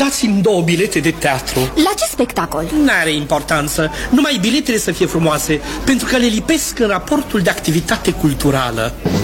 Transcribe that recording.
dați-mi 2 bilete de teatru. La ce spectacol? N-are importanță, numai biletele să fie frumoase, pentru că le lipesc în raportul de activitate culturală.